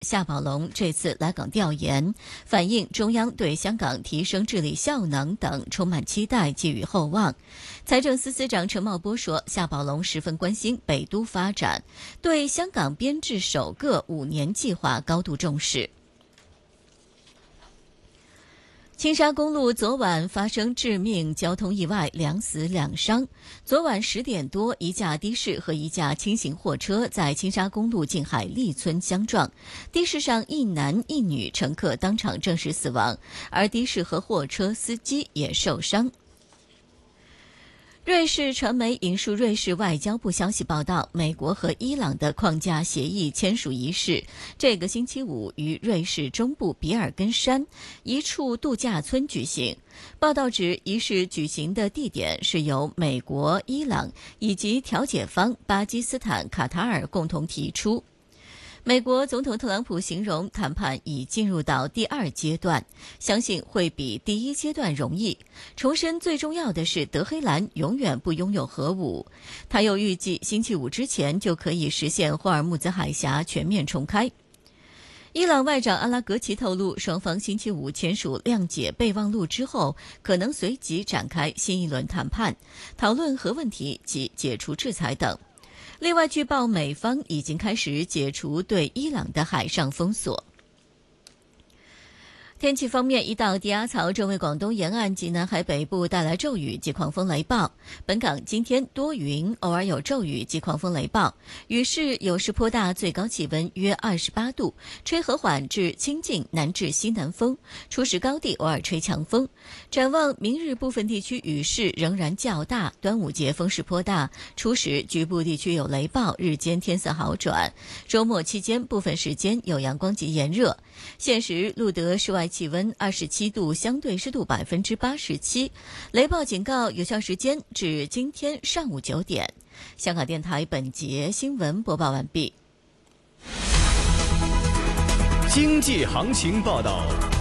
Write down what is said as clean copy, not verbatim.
夏宝龙这次来港调研，反映中央对香港提升治理效能等充满期待，寄予厚望。财政司司长陈茂波说，夏宝龙十分关心北都发展，对香港编制首个5年计划高度重视。青沙公路昨晚发生致命交通意外，2死2伤。昨晚10点多，一架的士和一架轻型货车在青沙公路近海立村相撞，的士上1男1女乘客当场证实死亡，而的士和货车司机也受伤。瑞士传媒引述瑞士外交部消息报道，美国和伊朗的框架协议签署仪式这个星期五于瑞士中部比尔根山一处度假村举行。报道指，仪式举行的地点是由美国、伊朗以及调解方巴基斯坦、卡塔尔共同提出。美国总统特朗普形容谈判已进入到第2阶段，相信会比第1阶段容易。重申最重要的是德黑兰永远不拥有核武。他又预计星期五之前就可以实现霍尔木兹海峡全面重开。伊朗外长阿拉格齐透露，双方星期五签署谅解备忘录之后，可能随即展开新一轮谈判，讨论核问题及解除制裁等。另外，据报美方已经开始解除对伊朗的海上封锁。天气方面，一道低压槽正为广东沿岸及南海北部带来骤雨及狂风雷暴。本港今天多云，偶尔有骤雨及狂风雷暴，雨势有时颇大，最高气温约28度，吹和缓至清劲南至西南风，初时高地偶尔吹强风。展望明日部分地区雨势仍然较大，端午节风势颇大，初时局部地区有雷暴，日间天色好转。周末期间部分时间有阳光及炎热。现时录得室外气温27度，相对湿度87%，雷暴警告有效时间至今天上午9点。香港电台本节新闻播报完毕。 经济行情报道。